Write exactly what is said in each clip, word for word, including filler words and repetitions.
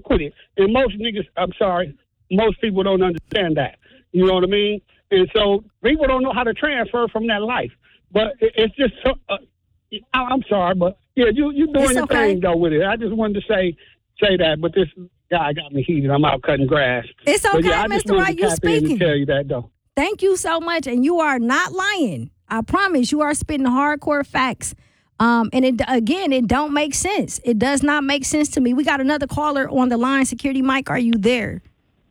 and quit it. And most niggas, I'm sorry, most people don't understand that. You know what I mean? And so people don't know how to transfer from that life. But it, it's just, so, uh, I, I'm sorry, but yeah, you you doing It's your okay. thing though with it. I just wanted to say say that, but this guy got me heated. I'm out cutting grass. It's But okay, yeah, I just Mister wanted Wright, to you tap in and speaking. tell you that though. Thank you so much, and you are not lying. I promise you are spitting hardcore facts. Um, and it again, it don't make sense. It does not make sense to me. We got another caller on the line. Security Mike, are you there?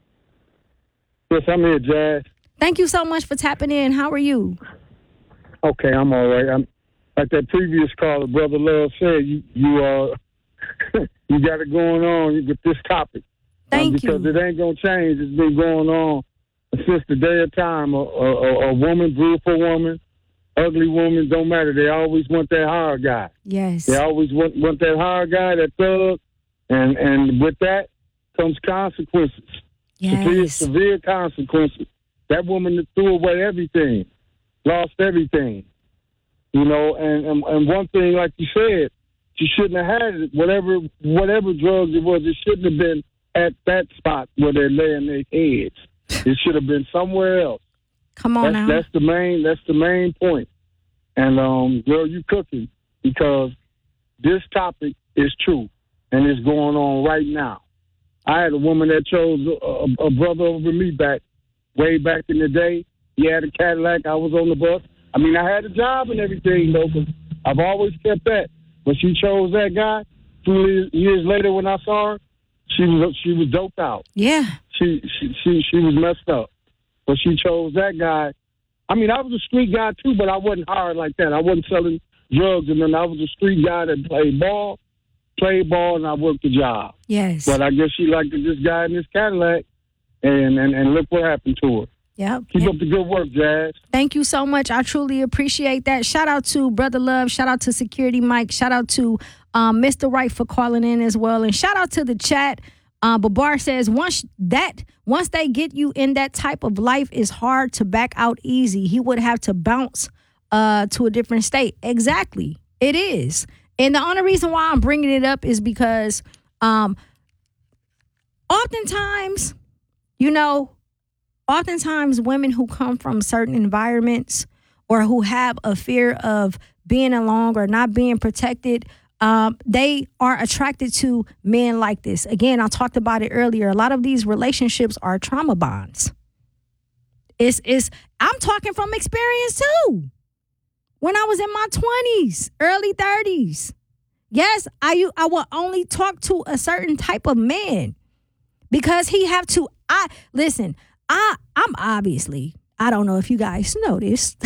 Yes, I'm here, Jazz. Thank you so much for tapping in. How are you? Okay, I'm all right. I'm like that previous caller, Brother Love said. You you uh you got it going on with this topic. Thank um, because you. it ain't gonna change. It's been going on since the day of time. A, a, a woman, beautiful woman, ugly woman, don't matter. They always want that hard guy. Yes. They always want want that hard guy, that thug, and and with that comes consequences. Severe, Yes. severe consequences. That woman that threw away everything, lost everything. You know, and, and and one thing, like you said, she shouldn't have had it. Whatever whatever drugs it was, it shouldn't have been at that spot where they're laying their heads. It should have been somewhere else. Come on That's, now. that's the main. That's the main point. And um, girl, you cooking because this topic is true and it's going on right now. I had a woman that chose a, a, a brother over me back way back in the day. He had a Cadillac. I was on the bus. I mean, I had a job and everything though, because I've always kept that. But she chose that guy. Two years later, when I saw her, she was she was doped out. Yeah. She she she, she was messed up. But she chose that guy. I mean, I was a street guy too, but I wasn't hard like that. I wasn't selling drugs, and then I was a street guy that played ball, played ball, and I worked the job. Yes. But I guess she liked this guy in this Cadillac, and and, and look what happened to her. Yep. Keep Yep. up the good work, Jazz. Thank you so much. I truly appreciate that. Shout out to Brother Love. Shout out to Security Mike. Shout out to um, Mister Wright for calling in as well. And shout out to the chat. Uh, Babar says once that once they get you in that type of life, it's hard to back out easy. He would have to bounce uh, to a different state. Exactly, it is. And the only reason why I'm bringing it up is because um, oftentimes, you know, oftentimes women who come from certain environments or who have a fear of being alone or not being protected, um, they are attracted to men like this. Again, I talked about it earlier. A lot of these relationships are trauma bonds. It's, it's, I'm talking from experience too. When I was in my twenties, early thirties, yes, I, I will only talk to a certain type of man because he have to, I, listen, I, I'm obviously, I don't know if you guys noticed,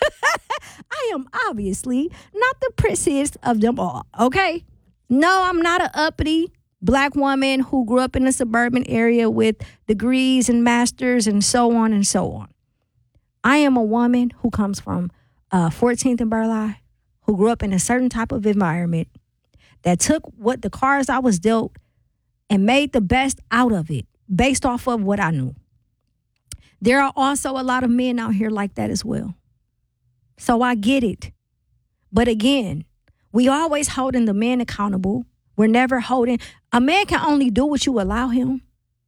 I am obviously not the prettiest of them all, okay? No, I'm not an uppity black woman who grew up in a suburban area with degrees and masters and so on and so on. I am a woman who comes from uh, fourteenth and Burleigh, who grew up in a certain type of environment that took what the cards I was dealt and made the best out of it based off of what I knew. There are also a lot of men out here like that as well. So I get it. But again, we always holding the man accountable. We're never holding. A man can only do what you allow him.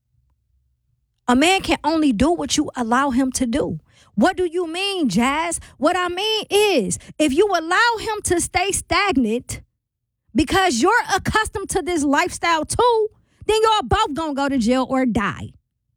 A man can only do what you allow him to do. What do you mean, Jazz? What I mean is, if you allow him to stay stagnant because you're accustomed to this lifestyle too, then y'all both gonna go to jail or die.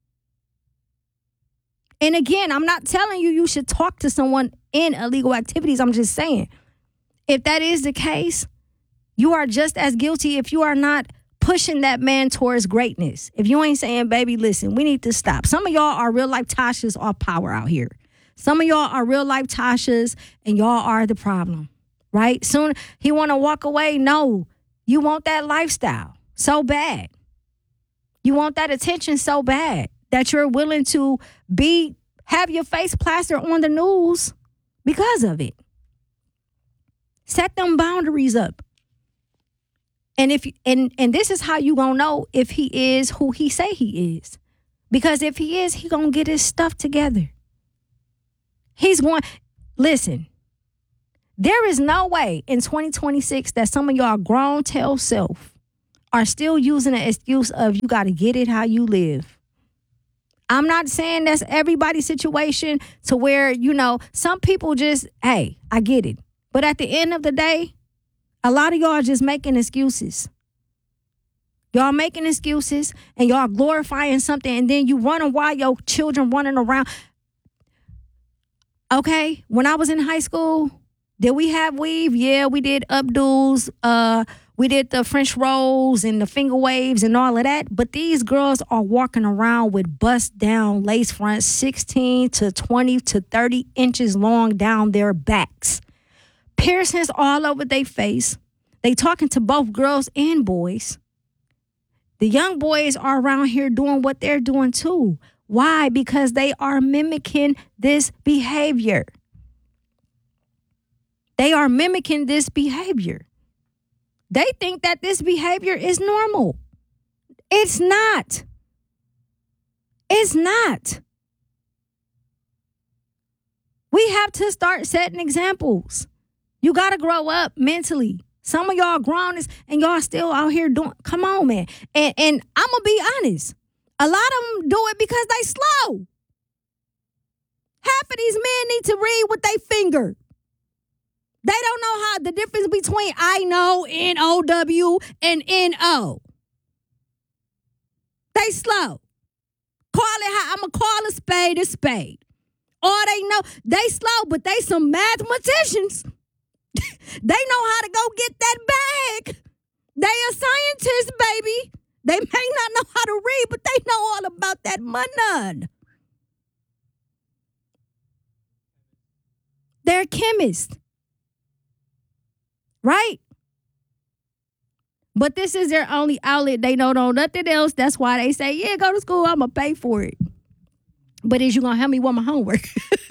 And again, I'm not telling you you should talk to someone in illegal activities. I'm just saying, if that is the case, you are just as guilty if you are not pushing that man towards greatness. If you ain't saying, baby, listen, we need to stop. Some of y'all are real life Tashas off power out here. Some of y'all are real life Tashas and y'all are the problem, right? Soon he want to walk away. No, you want that lifestyle so bad. You want that attention so bad that you're willing to be have your face plastered on the news because of it. Set them boundaries up. And if and and this is how you gonna know if he is who he say he is. Because if he is, he gonna get his stuff together. He's going, listen, there is no way in twenty twenty-six that some of y'all grown tell self are still using the excuse of you got to get it how you live. I'm not saying that's everybody's situation to where, you know, some people just, hey, I get it. But at the end of the day, a lot of y'all are just making excuses. Y'all making excuses and y'all glorifying something, and then you running while your children running around. Okay, when I was in high school, did we have weave? Yeah, we did updos. Uh, we did the French rolls and the finger waves and all of that. But these girls are walking around with bust down lace fronts, sixteen to twenty to thirty inches long down their backs. Piercings all over their face. They talking to both girls and boys. The young boys are around here doing what they're doing too. Why? Because they are mimicking this behavior. They are mimicking this behavior. They think that this behavior is normal. It's not. It's not. We have to start setting examples. You got to grow up mentally. Some of y'all grown and y'all still out here doing, come on, man. And, and I'm going to be honest. A lot of them do it because they slow. Half of these men need to read with their finger. They don't know how the difference between I know, N O W, and N O. They slow. Call it how, I'm going to call a spade a spade. All they know, they slow, but they some mathematicians. They know how to go get that bag. They are scientists, baby. They may not know how to read, but they know all about that money. They're chemists. Right? But this is their only outlet. They don't know nothing else. That's why they say, yeah, go to school. I'm going to pay for it. But is you going to help me with my homework?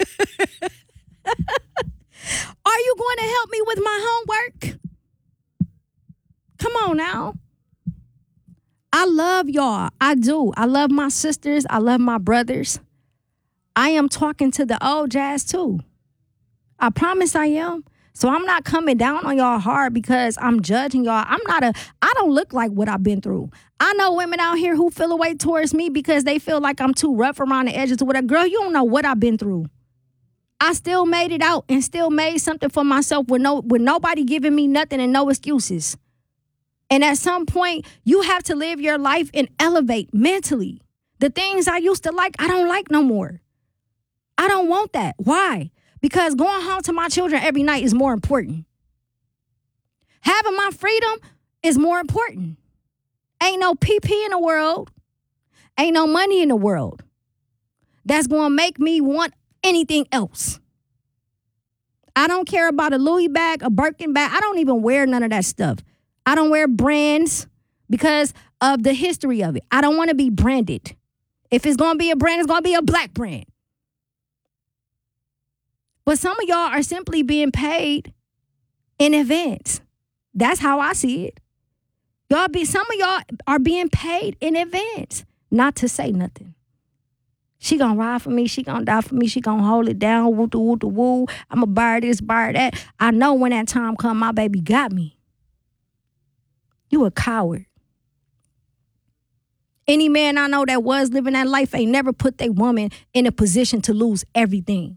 Are you going to help me with my homework? Come on now. I love y'all. I do. I love my sisters. I love my brothers. I am talking to the old jazz too. I promise I am. So I'm not coming down on y'all hard because I'm judging y'all. I'm not a, I don't look like what I've been through. I know women out here who feel away towards me because they feel like I'm too rough around the edges or whatever. Girl, you don't know what I've been through. I still made it out and still made something for myself with no with nobody giving me nothing and no excuses. And at some point, you have to live your life and elevate mentally. The things I used to like, I don't like no more. I don't want that. Why? Because going home to my children every night is more important. Having my freedom is more important. Ain't no P P in the world. Ain't no money in the world that's going to make me want anything else. I don't care about a Louis bag, a Birkin bag. I don't even wear none of that stuff. I don't wear brands because of the history of it. I don't want to be branded. If it's going to be a brand, it's going to be a black brand. But some of y'all are simply being paid in advance. That's how I see it. Y'all be some of y'all are being paid in advance not to say nothing. She gonna ride for me. She gonna die for me. She gonna hold it down. Woo, woo, woo, woo. I'm gonna buy this, buy that. I know when that time come, my baby got me. You a coward. Any man I know that was living that life ain't never put their woman in a position to lose everything.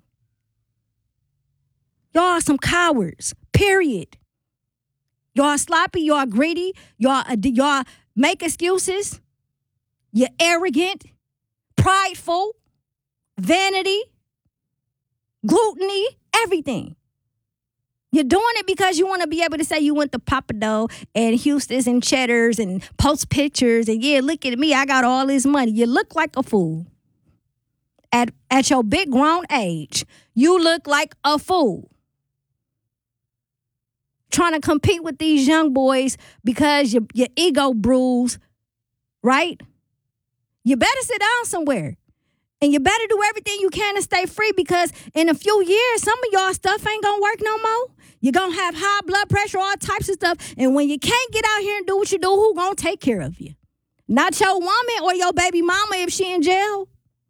Y'all are some cowards, period. Y'all sloppy, y'all greedy, y'all, uh, y'all make excuses. You're arrogant, prideful, vanity, gluttony, everything. You're doing it because you want to be able to say you went to Papado and Houston's and Cheddar's and post pictures and, yeah, look at me, I got all this money. You look like a fool. At, at your big grown age, you look like a fool. Trying to compete with these young boys because your, your ego bruised, right? You better sit down somewhere. And you better do everything you can to stay free because in a few years, some of y'all stuff ain't going to work no more. You're going to have high blood pressure, all types of stuff. And when you can't get out here and do what you do, who going to take care of you? Not your woman or your baby mama if she in jail.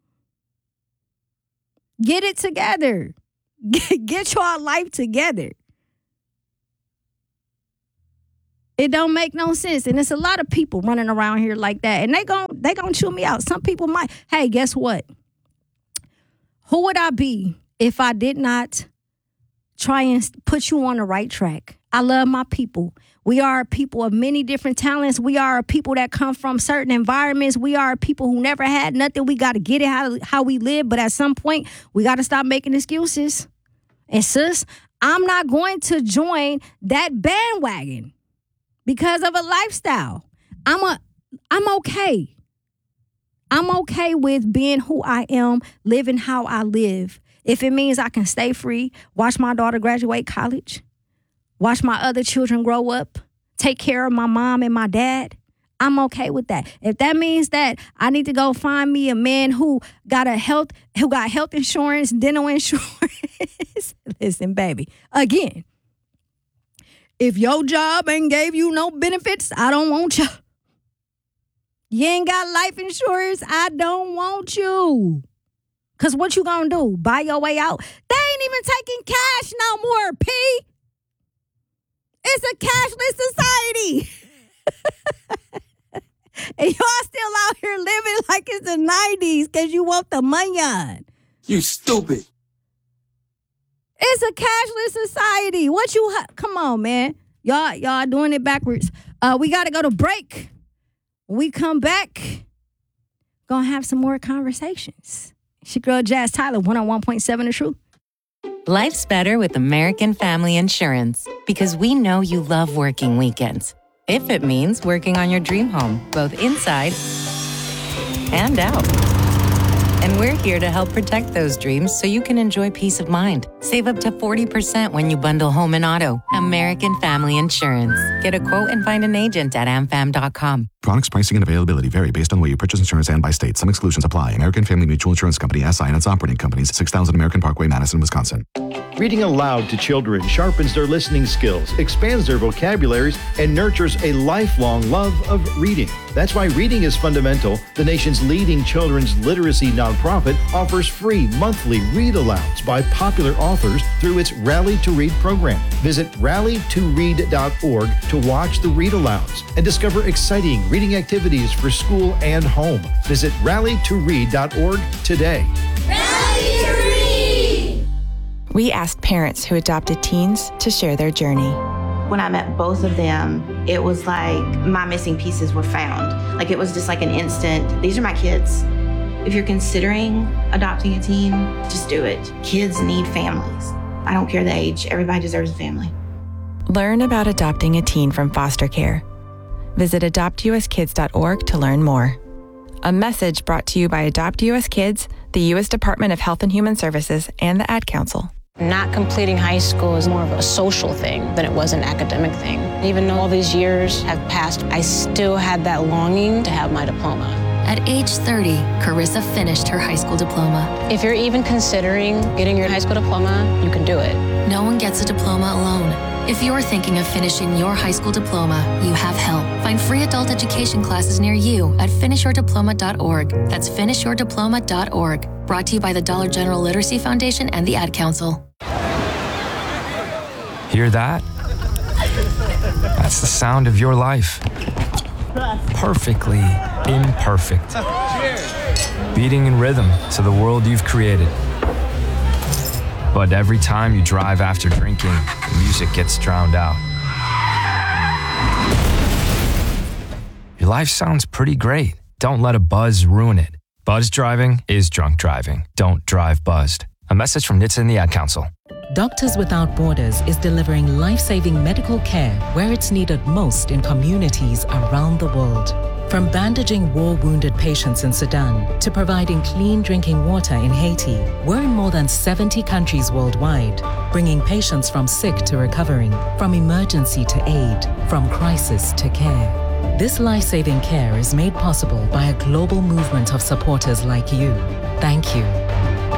Get it together. Get, get your life together. It don't make no sense. And there's a lot of people running around here like that. And they gon' they gon' chew me out. Some people might. Hey, guess what? Who would I be if I did not try and put you on the right track? I love my people. We are a people of many different talents. We are a people that come from certain environments. We are a people who never had nothing. We got to get it how, how we live. But at some point, we got to stop making excuses. And sis, I'm not going to join that bandwagon because of a lifestyle. I'm a, I'm okay. I'm okay with being who I am, living how I live. If it means I can stay free, watch my daughter graduate college, watch my other children grow up, take care of my mom and my dad, I'm okay with that. If that means that I need to go find me a man who got a health, who got health insurance, dental insurance, listen, baby, again, if your job ain't gave you no benefits, I don't want you. You ain't got life insurance, I don't want you. Because what you gonna do? Buy your way out? They ain't even taking cash no more, P. It's a cashless society. And y'all still out here living like it's the nineties because you want the money. You stupid. It's a cashless society. What you, ha- come on, man. Y'all, y'all doing it backwards. Uh, we got to go to break. When we come back, gonna have some more conversations. It's your girl, Jazz Tyler, one oh one point seven The Truth. Life's better with American Family Insurance because we know you love working weekends. If it means working on your dream home, both inside and out. And we're here to help protect those dreams so you can enjoy peace of mind. Save up to forty percent when you bundle home and auto. American Family Insurance. Get a quote and find an agent at am fam dot com. Products, pricing, and availability vary based on where you purchase insurance and by state. Some exclusions apply. American Family Mutual Insurance Company, S I and its operating companies, six thousand American Parkway, Madison, Wisconsin. Reading aloud to children sharpens their listening skills, expands their vocabularies, and nurtures a lifelong love of reading. That's why Reading is Fundamental, the nation's leading children's literacy nonprofit, offers free monthly read-alouds by popular authors through its Rally to Read program. Visit rally to read dot org to watch the read-alouds and discover exciting reading activities for school and home. Visit rally to read dot org today. Rally to Read! We asked parents who adopted teens to share their journey. When I met both of them, it was like my missing pieces were found. Like it was just like an instant, these are my kids. If you're considering adopting a teen, just do it. Kids need families. I don't care the age, everybody deserves a family. Learn about adopting a teen from foster care. Visit adopt u s kids dot org to learn more. A message brought to you by Adopt U S Kids, the U S Department of Health and Human Services, and the Ad Council. Not completing high school is more of a social thing than it was an academic thing. Even though all these years have passed, I still had that longing to have my diploma. At age thirty, Carissa finished her high school diploma. If you're even considering getting your high school diploma, you can do it. No one gets a diploma alone. If you're thinking of finishing your high school diploma, you have help. Find free adult education classes near you at finish your diploma dot org. That's finish your diploma dot org. Brought to you by the Dollar General Literacy Foundation and the Ad Council. Hear that? That's the sound of your life. Perfectly imperfect. Beating in rhythm to the world you've created. But every time you drive after drinking, the music gets drowned out. Your life sounds pretty great. Don't let a buzz ruin it. Buzz driving is drunk driving. Don't drive buzzed. A message from N H T S A and the Ad Council. Doctors Without Borders is delivering life-saving medical care where it's needed most in communities around the world. From bandaging war-wounded patients in Sudan to providing clean drinking water in Haiti, we're in more than seventy countries worldwide, bringing patients from sick to recovering, from emergency to aid, from crisis to care. This life-saving care is made possible by a global movement of supporters like you. Thank you.